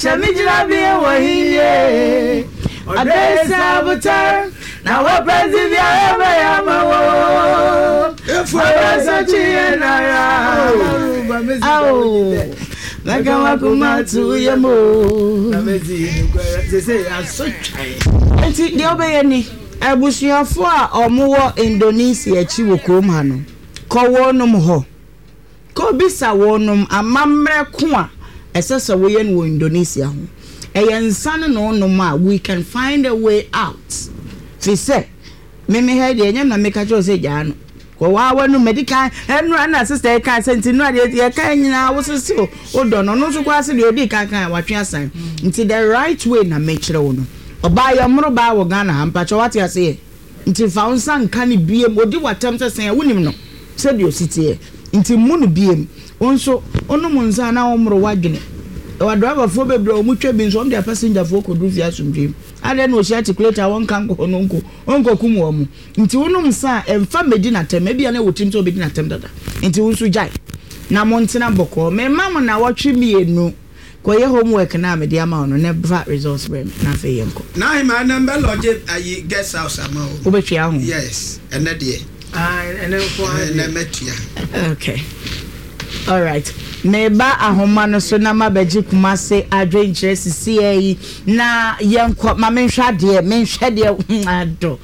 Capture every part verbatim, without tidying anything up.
chamijira bi wahiye ode sabutar na wa president ya ba ya mawo for chi na ya au Naga wakumatu yemo na mezi se se asotwai enti de obeyeni abusuafo a omuwo Indonesia echi wo krom ha no ko wonum ho ko bisa wonum amamre ko a esese wo ye no Indonesia ho eye nsane no onum a we can find a way out fi se meme he de enya na meka cho se ja no ko wa wanu medical enra na sister ka senti no ade ye ka nyina wo sisi o do no no so kwa se de odi kan kan watwe asan nti the right way na mekire wo no oba ya mro ba wo Ghana ha mpacho wate ase nti fa unsa nka ne biem odi watam se sen wonim no se de ositi nti mu no biem onso ono mu nsa na wo mro wadwene wa driver fo bebre o mu twa bi nso om dia passenger fo ko du via sumdrim ade no shi articulator won kan ko nonko onko kumu omu nti wonum sa emfa medina tem bia na wotim to medina tem dada nti wonso jai na montina boko me mam na watwe mienu ko ye homework na me dia ma ono ne bra results brem na fe yenko na him na number lodge ayi guest house ama o betwa ho yes ene de ah ene ko ene metia okay all right Neba ahoma no so na mabeji kumase adwenkyere sisi yi na yenko ma menhwa de menhwa de ado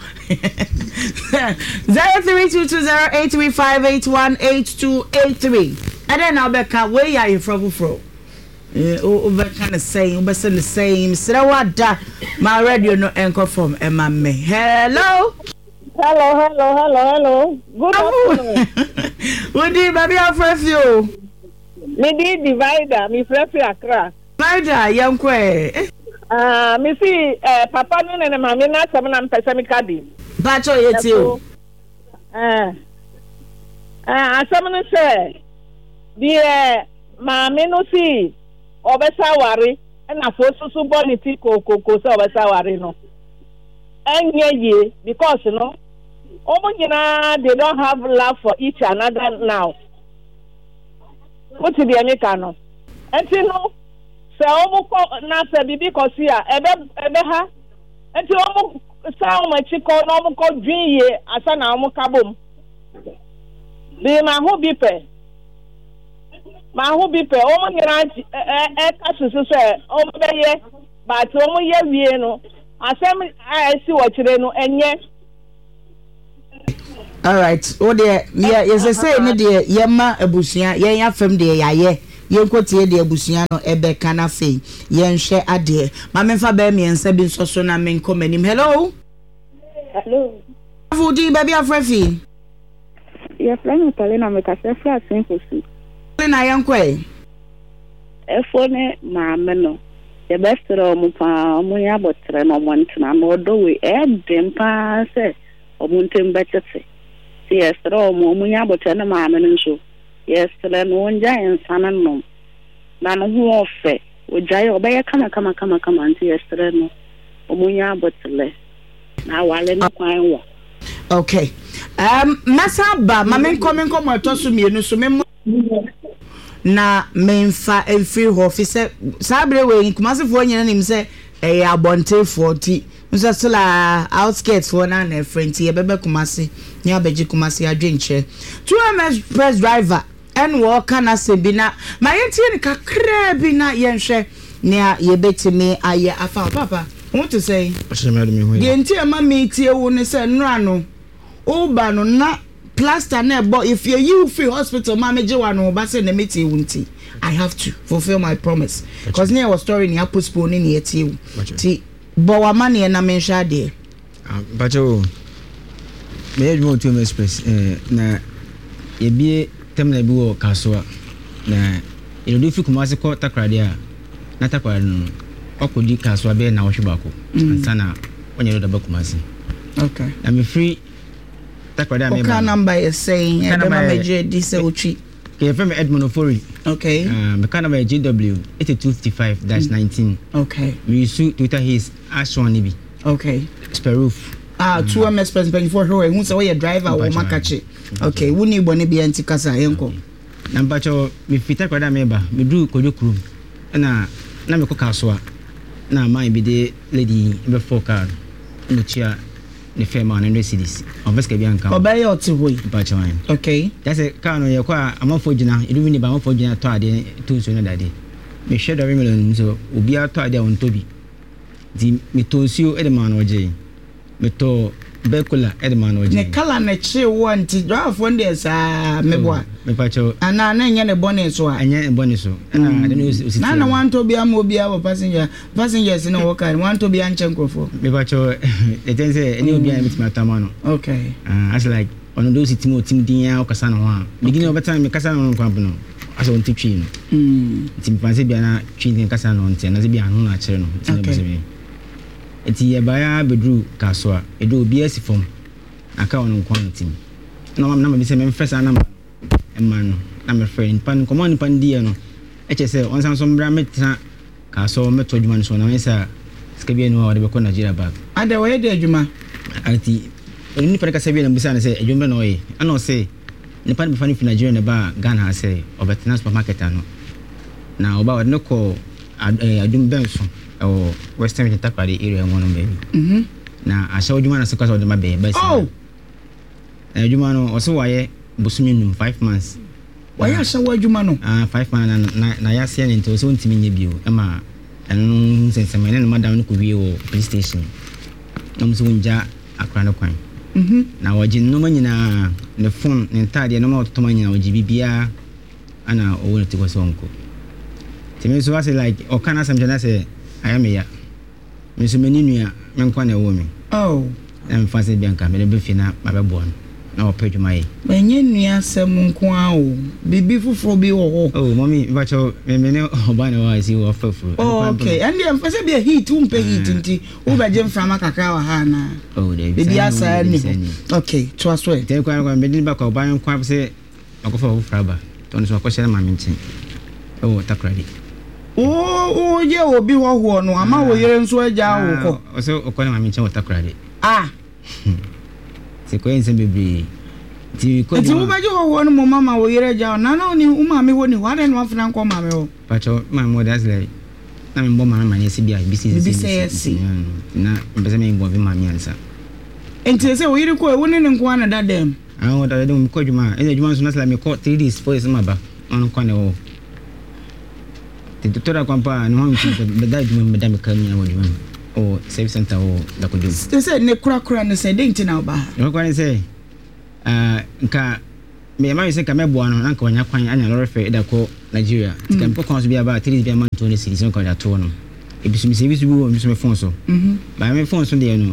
zero three two two zero eight three five eight one eight two eight three ada na obeka we ya ifro fro eh obeka na say obesa the same srawada my radio no enko from ema me hello hello hello hello hello good afternoon Wodi baby afrefio Me di divider, mi frefi Accra. Divider, yanko eh. Ah, mi si eh papa no ne mama na asem na mpese mi kadi. Bacho yeti o. Eh. Ah, asem no se di eh mama no si obesa ware na fo susu boniti kokoko se obesa ware no. Enye ye because no omo nyina they don't have love for each another now. What is the Americano? And you know, so almost not a baby cosia, ebe ha, and you almost sound my chico, normal called G, as an almost cabum. The Maho Bipe Maho Bipe, oh, my aunt, eh, say, oh, ye, but oh, ye, Vieno, I see what you know, and yet. All right. Oh dear, yeah, yes I say no dear, yema abusia, ye ya fam dear ya ye. Ye nkotie de abusia no ebe kana fe. Ye nhwe ade. Ma memfa ba mi ensa bi so so na men komanim. Hello? Hello. Afudi baby afrefi. Ye friend Paulina me ka se fra simple si. Na yankwe. Efone ma me no. The best ro mu pa mu ya botre no mo ntena no do we e dem pa se omuntem betete. Yes, ro mo munya botana ma amene nso. Yes, le no nja ensana no. Na no ho ofe. Ojai obeye kama kama kama kama anti yes le no. Omunya botele. Na wale no kwan wo. Okay. Um masaba ma men komen kom atoso mienu so mem na menfa enfri ho office sabre we nkumasefo nyina nim se eh abonte forty nso sala outskirts for na na friend ye bebe kumase ni abeji kumase adwenche two M S press driver en wo kana se bi na ma yentie ni kakra bi na yenhwe ne ye betime aye afa papa what to say yentie ma me tie wo ne se nra no oba no na plaster na ebo if you you free hospital ma meje wa no ba se na metie wunti I have to fulfill my promise because near was story ni postpone ni etie ti bo wa mane na menhwa de ah bacho me you want to express eh na ye bie tem na bi wo kasoa na e do fi kuma se ko takrade a na takrade no okodi kasoa be na wo hwebako sana onye do ba kuma se okay na me free takrade a me ba number is saying e be ma meje di se uchi ke from Edmond Ofori okay uh me kana by J W eight two five dash nineteen okay me su Twitter his ashwan bi okay sparoof ah two M S person before her who say we driver wo makache okay woni bone bi anti kasa yenko na mpacho me fita kwada me ba me du kojo krum na na me ko kaso a na man bi de lady be for car no chia ne fema na no cities obeska bi anka obey ot hoy ba chawan okay that's a car no ye kwa amafo gina edu ni ba amafo gina to ade to so na dade me share the million so obi ato ade on tobi di me to nsuo e de man oje me to bekula e de man oje ne kala na chi won ti drafo ndi sa meboa me pa cho ana na nya ne bone so a anya e bone so na de no ositi na na wan to bia mo bia wo passenger passengers no wo kan wan to bia nche nkrofo me pa cho e ten say any obi a meet my tamano okay uh as like on those timo tim din ya o kasa no ha beginning of time me kasa no kwa no aso on titwi no mm tim panse bia na twi kasa no ntia na se bia no na kire no tim be se bi eti ye baya bedru kaso a edo obi asifom aka on nkwan tim na mam na me se me first na man na me friend pan command pan die no eche se on san so mbra metra kaso meto adwuma so na me sa ska bia no de be ko Nigeria bag ada we de adwuma ati oni pa ka se bia na busa na se adwuma no ye ana o se ni pa be fani fi Nigeria na ba Ghana se obetna supermarket ano na oba wadno ko adwuma benso o Western Interpari area ngono baby mhm na asha adwuma na se ka so de mabe ba se oh adwuma no o se waye busumi num five months why asha adwuma no ah five months na na ya se nti o se ntimi nye bio ema enu sensema ne madam no ko wie o police station na mso nja akra no kwan mhm na waji no manyina ne phone ne tade no ma to manyina waji bibia ana o woni tiko sonko timi so ase like o kana sam jana se ayame ya me so meni nua me nkwa na wo me oh em fase bianca me be fina ma be bon na o peduma yi menye nua sem nko a o bibi fufuro bi wo ho oh mommy ba cho me me ne oba na wa si wo fafuro oh okay and em fase bi heat um pe heat nti wo ba je mframa kakra wa ha na oh de bibi asa ni okay to aso e te kwa kwa me din ba ko ba nkwa se akofa wo fraba to no so ko shere ma me ntin oh takradi oh oh ye obi ho ho no ama wo yere nso agya wo ko o se o ko na ma me ntin wo takradi ah se ko yin se bebri ti ko ti wo ba je ho ho no mo mama wo yere agya na na oni wo ma me wo ni wa na no afna nko ma me ho pa cho ma mo that's like na me bo ma ma ni se bia business business na be se me bo bi ma mi ansa enti se wo yere ko wo ni nko na dadem ah wo da dem ko juma e juma so na sala me ko three days four days ma ba on ko ne wo ti tutora kwa pa no nti be da juma me da me ka mi na wo juma o service center o da ko juma se se ne kura kura ne se denti na ba no ko ne se ah nka me ma se ka me bo ano na nka wanya kwan anya lorry fare da ko Nigeria ti ka mpo kon so bia ba three bia man to ne series no ko da to no e bisu mi service bu mi so me phone so mhm ba me phone so de no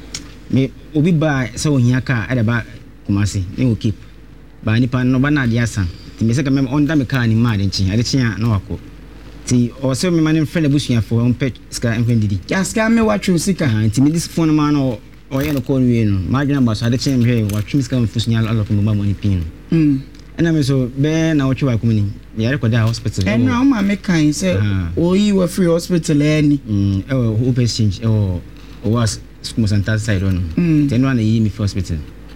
me obi ba se wo hia ka ada ba kumasi ne wo keep ba ni pa no ba na dia san ti me se ka me on da me ka ni ma de nchi ade chia na wako ti o se me man friend abusuya fo on pet ska enfriend didi ya ska me watchu sika ti me this phone man o o ye no ko wi no ma gina ba so ade chia me watchu ska mfusunya alo ko mo money pin mm ena me so be na wo chwa kumuni ya record da hospital e no ma me kan se o yi wa free hospital any mm e o hope exchange e o o was school center side on ten one yi mi hospital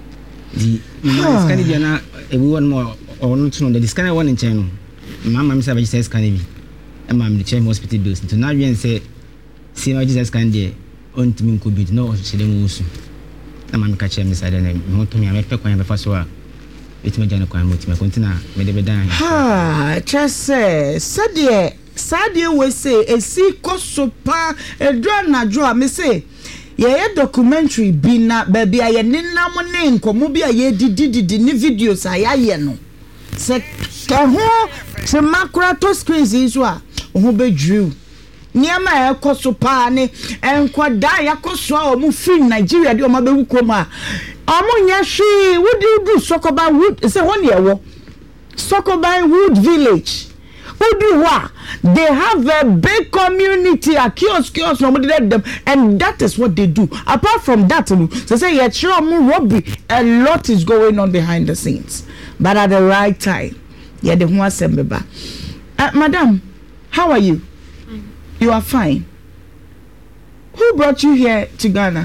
di ma scan bi na e bi won mo o no tun the scan one in chen no mama mi sa ba say scan bi e ma mi check hospital bills to na wi en say see ma Jesus scan there on to me ko bi no o se dem wusu na ma mi ka che mi sa de na mo to mi a me pe kwan be fa so a etima jana kwan mo tima kontina me de be dan ha chese sadie sadie we say esi kosopa edra na jo a me say ye ye documentary bi na ba bia ye nenam ne nkomo bi a ye didididi ni videos a ya ye no se ka ho se makra to screens iso a ho be drew niama e kosopa ne enkoda ya koso a o mu film Nigeria de o ma be wukom a amunya shi would you do Sokoba Wood say one year wo Sokoba Wood Village Uduwa they have a big community a kiosk kiosk no them and that is what they do apart from that so say yeah sure robbery a lot is going on behind the scenes but at the right time yeah the one sembeba uh, madam how are you fine. You are fine. Who brought you here to Ghana?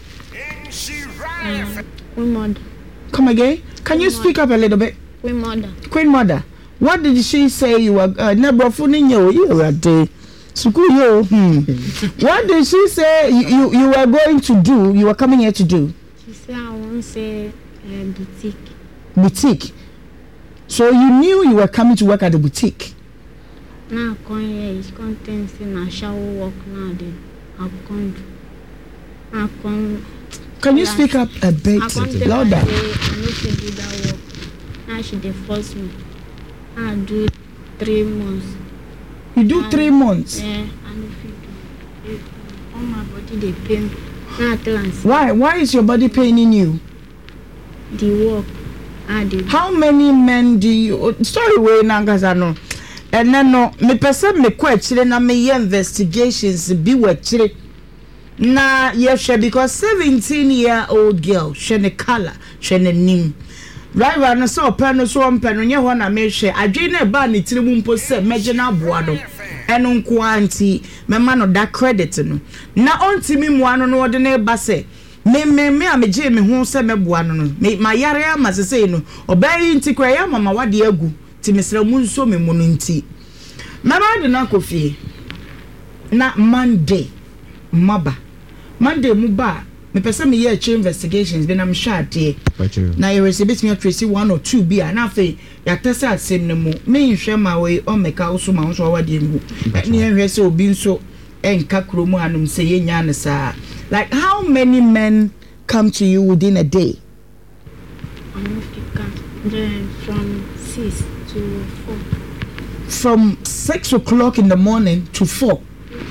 Um, Queen Mother. Come again? Can Queen you speak mother. Up a little bit? Queen Mother. Queen Mother. What did she say you were? Uh, never fooling you. You were day. Sukuyo, hmm. What did she say you, you, you were going to do? You were coming here to do? She said I want to say uh, boutique. Boutique. So you knew you were coming to work at the boutique? Now I come here, it's content in a shower work now. Then I come. I come. Can you speak up a bit I come louder? I need to do that work. Now she dey force me. I do it three months. You do and, three months? Yeah, and if you do it, all my body they pain. Now I tell am. Why? Why is your body paining you? The work. I did. How many men do you? Sorry, we nangaza no. And then no, me person me kwechire na me ye investigations be wechire. Na yes, because seventeen year old girl, she ne color, she ne nim. Driver no so pen so pen no nye ho na me hwe adwe na ba ne tiri mu mpo se meje na aboa do eno nko anti me ma no da credit no na onti mi mu ano no de na ba se me me me ameje me ho se me boa no no me ma yare ama se se no obayi nti kwa ya mama wade agu ti mesra mu nso me mu no nti mama de na kofie na Monday maba Monday mu ba me person me here chain investigations then I'm sure there now you receive me tracy one or two be and afi ya test at same no mu me nhwe ma we o meka also ma so awade mu ni nhwe se obi nso enka kromu anum se yenya ne sa. Like how many men come to you within a day? I'm then from six to four. From six o'clock in the morning to four.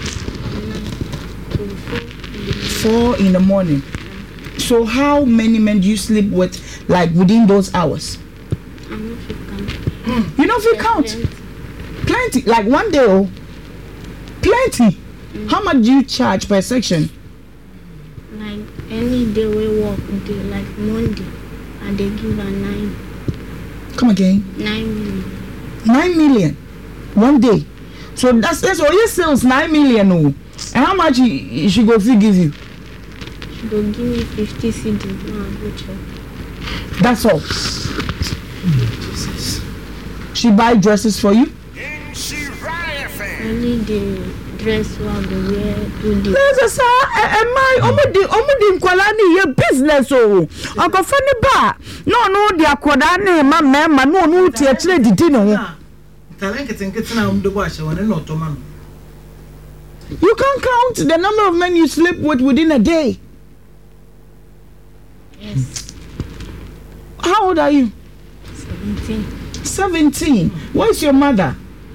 Four in the morning. So how many men do you sleep with, like within those hours? I'm not count. You know if you count? Plenty. Plenty. Like one day, oh, plenty. Mm. How much do you charge per section? Like any day we work day, like Monday, and they give a nine. Come again. Nine million. Nine million, one day. So that's that's all your sales. Nine million, oh. And how much he, she go fee give you? She go give me fifty C D. No, I go chop. That's all. She buy dresses for you? Only the dress one go wear do the. There's a sir, am I? Omudi omudi nkwalani your business oh. Uncle funny ba. No no the akwadani ma me ma no no ti actually didi no. You can't count the number of men you sleep with within a day. Yes. How old are you? Seventeen. Seventeen. Where's your mother?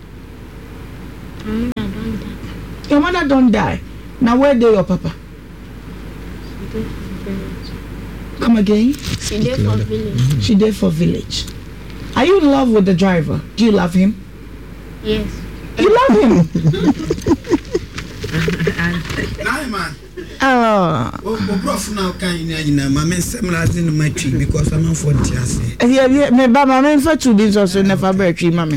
My mother don't die. Your mother don't die. Now where dey your papa? She dey for village. Come again? She dey for village. She dey for village. Are you in love with the driver? Do you love him? Yes. You love him? Nah, man. Oh. Oh, prof now can you know, my men similar in my tree because I'm not forty. Yeah, yeah, me ba mama for two days also never bear tree, mommy.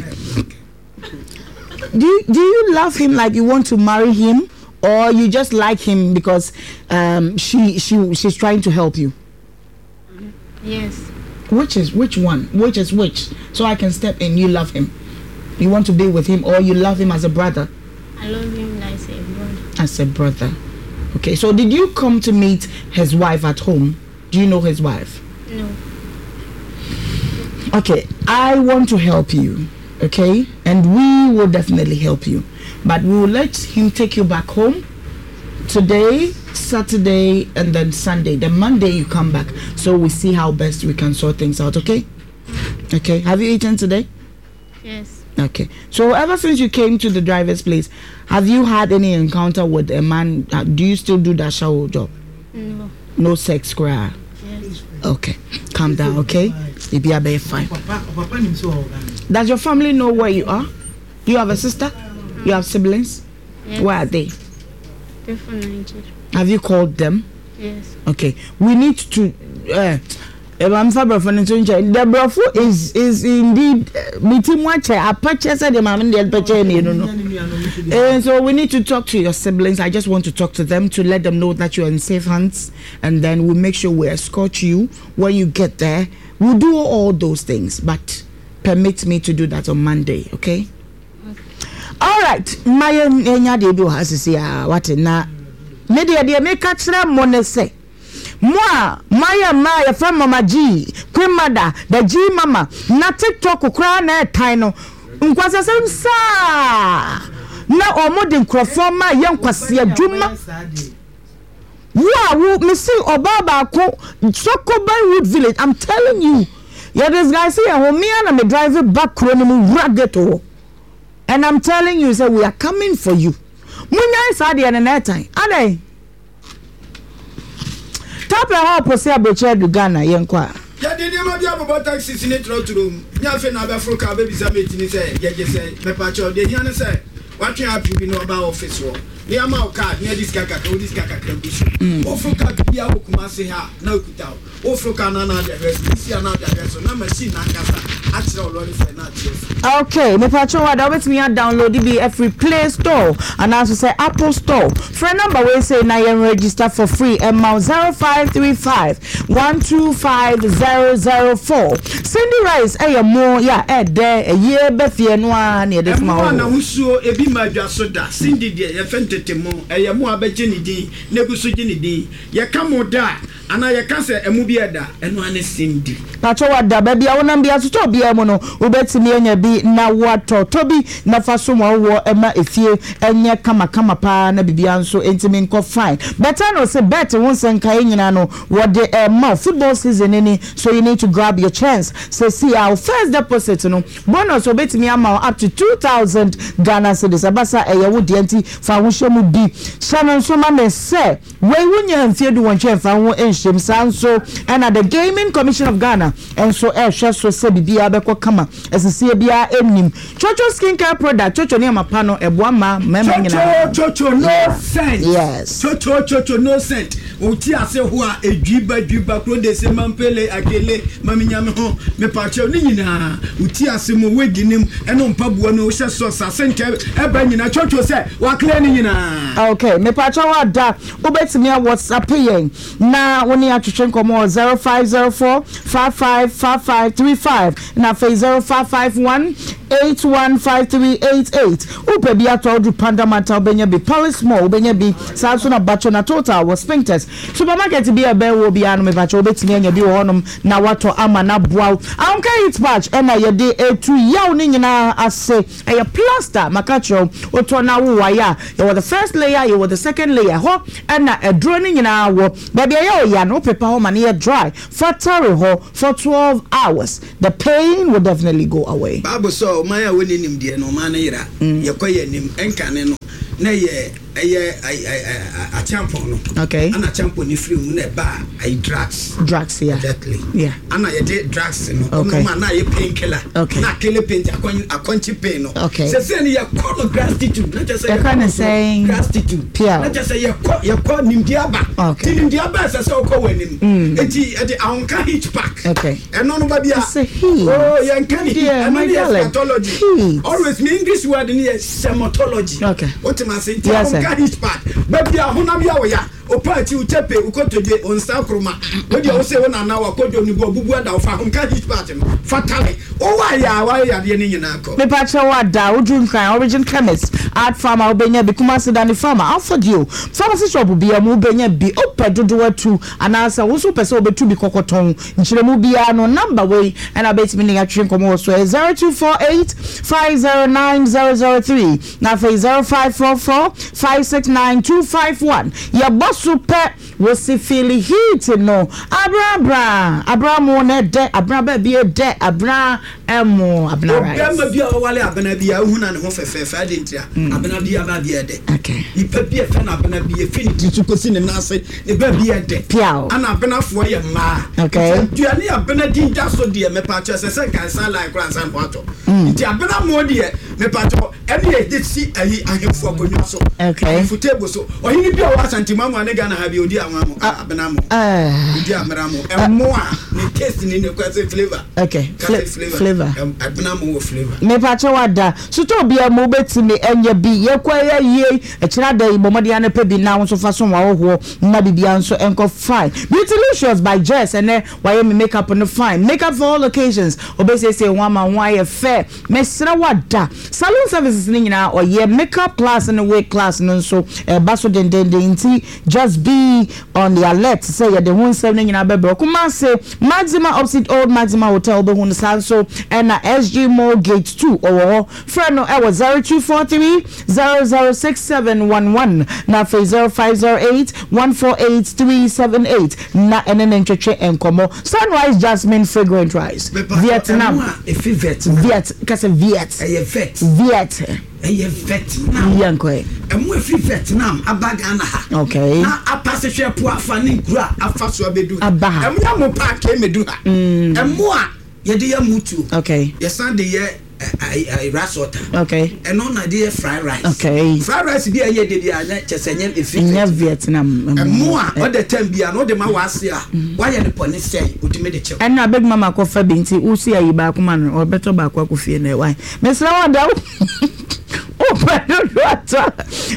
Do you, do you love him like you want to marry him, or you just like him because um she she she's trying to help you? Yes. Which is which one? Which is which? So I can step in. You love him. You want to be with him, or you love him as a brother? I love him like a brother. As a brother. Okay. So did you come to meet his wife at home? Do you know his wife? No. Okay. I want to help you. Okay, and we will definitely help you, but we will let him take you back home today, Saturday, and then Sunday. Then Monday you come back, so we see how best we can sort things out. Okay. Okay. Have you eaten today? Yes. Okay. So ever since you came to the driver's place, have you had any encounter with a man? Uh, do you still do that shower job? No. No sex, cry. Yes. Okay. Calm down. Okay. You'll be a bit fine. Does your family know where you are? Do you have a sister? You have siblings? Yes. Where are they? They're from Nigeria. Have you called them? Yes. Okay. We need to. Uh, I'm sorry for the brofo is is indeed meeting watcher. I purchased the mom and the purchase. You know. And so we need to talk to your siblings. I just want to talk to them to let them know that you're in safe hands, and then we'll make sure we escort you when you get there. We'll do all those things, but permit me to do that on Monday, okay? Okay. all right my enya de bi o hasisi a what na me de de me ka kire mo ne se moi maya maya from mama G Queen Mother the G mama na TikTok kura na etan no nkwasa sem sa na omodin krofo ma yenkwase adwuma wow me see obaba ko Sokoban Wood Village. I'm telling you yeah this guy see me and me driving back krono rageto and I'm telling you say we are coming for you munya sade and that time ade top a hop for say aboche du Ghana yenkwa ya de de ma bia bobo taxi sine tro tro nya fe na be Africa be bisa metini say ye je say me pa cho de hian say what you have to be no about office wo ni ama o card ni this kaka o this kaka krambishi Africa bia wo kuma say ha na okuta Africa na na the rest this na the rest na machine na kasa actually already say na check okay me pa cho wa da wait me download the be every Play Store and also say Apple Store for number we say na you register for free amount zero five three five one two five zero zero four Cindy Rice eh mo ya eh there a year be fie no a na de ma na husuo ebi madwa so da Cindy de ye fentetemo eh mo abeje ni din neguso gi ni din ye kamo da ana ye ka se emu bi eda eno ane Cindy pa cho wa da ba bia wona bia so to bia mo no obetimi enya bi na wato tobi na faso mo wo ema efie enye kama kama pa na bibia nso entimi nko fine better no say bet won senka nyina no what the uh, football season any so you need to grab your chance so see our first deposit no bonus obetimi ama up to two thousand Ghana cedis abasa eye wo de anti fa wo hwemu bi shanon so ma me say we wunya mfie du won hwe fa wo enhyem sanso and at the Gaming Commission of Ghana and so e hwe so se bibia be kama esisi bia enim Chocho skincare product Chocho ne amapa no eboa ma mema nyina Chocho no sense yes Chocho Chocho no sense oti ase ho a edwiba dwiba kro de se mampele akele maminyame ho me pacho ni nyina oti ase mo weginim eno mpabuo no hye so sasente eba nyina Chocho se wa clear ni nyina okay me pacho wa da obetimi a WhatsApp yen na woni atwetwe nkomo zero five zero four five five five five three five na fe zero five five one eight one five three eight eight upe bi atodru pandamata obenya bi police more obenya bi saso na bacho na total was sphincters supermarket bi ebe wo bi anu me bacho obetimi anya bi wo honom na wato ama na boa anka hit patch ena ye de etu yaw ni nyina ase eye plaster makacho oto na wo waya you were the first layer you were the second layer ho ena edro ni nyina wo baby ya o ya no paper ho man ye dry for tarry ho for twelve hours the pain will definitely go away Bible so maya woni nim de no man yira ye koye nim enkane no na ye eye a champion no okay ana champion ni free mu na ba ai drugs drugs yeah exactly yeah ana ye de drugs no okay. no na ye painkiller okay. na kele pain akon akonchi pain no okay se se ni ye call gratitude na just say you kind of saying gratitude yeah na just say ye call ye call nim diaba okay nim diaba se se o ko wanim enti e de ahonka hitch pack okay eno no ba bia oh ye nkani yeah my dermatology always me English word ni dermatology okay what am I saying hitch pack baby ahona bia wo ya opati utepe ukotoje onsa kroma we dey o say wona na wakojo ni bo bubu ada ofa hom ka hitch pack no fatally o wa ya wa ya de ni nyina ko me pacha wa da ojun kan origin chemist art farmer obenya bi kuma se dani farmer alpha dio pharmacy shop bi am obenya bi opedodo atu anasa wo so pese obetu bi kokoton nchire mu bia no number we and abet me ni atwen komo so zero two four eight five zero nine zero zero three na fa zero five four four five six nine two five one ya super was feeling heat no abra abra abra mo na de abra ba bi de abra emo abra right abra bi o wale abana bi a hu na ne ho fefefe ade ntia abana bi aba bi de okay ni pa bi e fe na abana bi e fini titu kosi ne nase ne ba bi e de piao ana abana fo ye ma okay duane abana din da so de me pa che se se kan san like ran san pato nti abana mo de me pa cho ene e de si ayi ahefo akonwa so okay futebo so ohini bi o wa santima mo ne Ghana ha bi odi anwa mo abana mo eh odi amara mo emo a ne taste ni ne kwase flavor okay flavor flavor abena mo flavor me pa che wada so to bia mo betimi enye bi ye kwa ye ye e kira da ibomode ane pe bi na so fa so wa ho na bibia nso enko fine Beautylicious by Jess and then why me makeup on the fine makeup for all occasions obese say one man why fair mesra wada salon services ni nyina or ye makeup class and wig class no so e baso den den den just be on the alert say ye the one seven nyina bebe kuma say Maxima opposite old Maxima hotel be hun san so and na S G Mall gate two or friend no e was zero two four three zero zero six seven one one na for zero five zero eight one four eight three seven eight na enen encheche enkomo Sunrise Jasmine fragrant rice Vietnam if Viet Viet kase Viet eh Viet Viet eh Vietnam yanko e emu efi Vietnam abaga na ha okay na apase hwe po afa ni nkura afa so abedu abaha emu ya mo park e medu ha emu a ye de ya mutu okay ye sande ye I rasota okay and on idea fried rice okay fried rice bi aye de dia na chesenye efi in Vietnam emu a o de time bia no de ma wase a why the pony say utime de chew and na beg mama ko fa binti usi ayi ba kuma no obeto ba kwa kufie na why mesra wada open water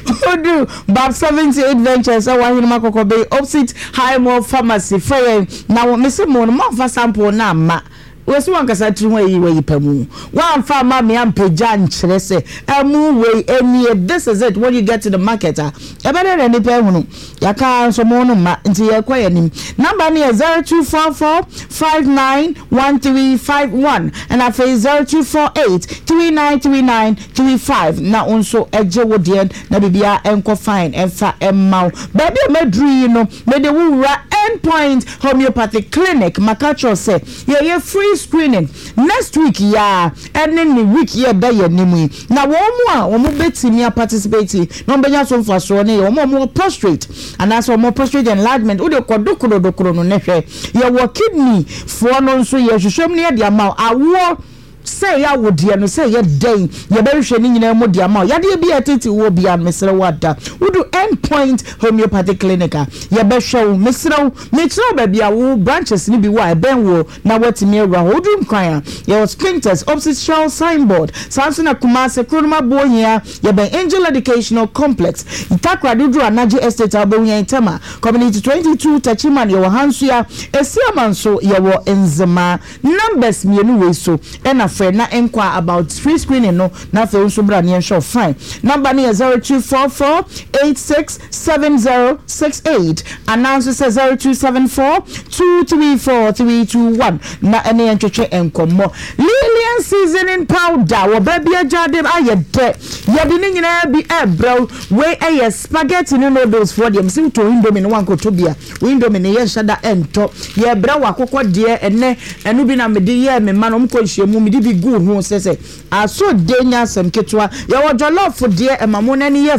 odu Bab seventy-eight Ventures so why him akoko be opposite High Mall Pharmacy for na me se mo no fa sample na ma wesu wankasa tiri ho yi we pamu wan fa ma me ampeja nkyere se emu we eni this is it when you get to the market ah e be dey ni pe hunu yaka so mo no ma nti ye kwa yanim number ni zero two four four five nine one three five one and afa zero two four eight three nine three nine three five na onso eje wodien na bibia enko fine enfa emmaw baby medru no me de wura Endpoint Homeopathic Clinic Makacho say ye ye free screening next week ya ene ni week ye da ye nimu na wo mu a wo mu betimi a participate no benya so mfa so ne wo mu prostrate and as wo mu prostrate enlargement wo de kodokoro dokoro no ne hwe ye wo kidney fo no nso ye hwehwem ne de ama awo say ya wodie no say ye den ye be hwe ni nyina mu de ama ya de bi atiti wo bia mesre wada wudu Endpoint Homeopathic Clinic ye be hwe wo mesre wo mesre ba bia wo branches ni bi wa ben wo na watimi awra wudu nkwan ye was printers opposite Shell signboard Samson Akumase Kuruma Bohia ye ben Angel Educational Complex Itakra Dudu Anaje Estate Abohia Itema Community twenty-two Tachiman ye wo Hansua Esiamanso ye wo Enzema numbers mienu we so ena friend na enquire about free screening no na fe unso bra ne show fine number ni zero two four four eight six seven zero six eight announce say zero two seven four two three four three two one na ene entwetwe enkomo Lilian seasoning powder wo ba bia jade aye de ye bi ni nyina bi ebro we aye spaghetti no noodles for them sim to indomie no wanko to bia indomie ne ye shada ento ye bra wakokɔ de ene enu bi na me de ye me ma no mko hyiemu me bi good ho sese aso denya sem ketwa ye wo jollof de emamo na ne ye